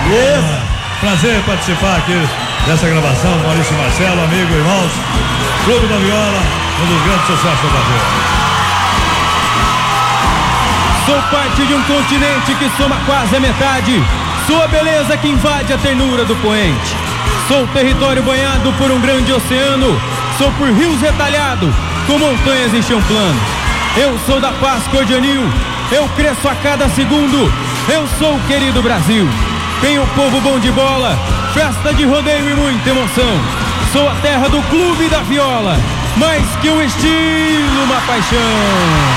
Prazer participar aqui dessa gravação do Maurício Marcelo, amigo, irmãos. Clube da Viola, um dos grandes sucessos do Brasil. Sou parte de um continente que soma quase a metade. Sou a beleza que invade a ternura do poente. Sou território banhado por um grande oceano. Sou por rios retalhado, com montanhas em chão plano. Eu sou da paz cordianil, eu cresço a cada segundo. Eu sou o querido Brasil. Tenho povo bom de bola, festa de rodeio e muita emoção. Sou a terra do Clube da Viola, mais que um estilo, uma paixão.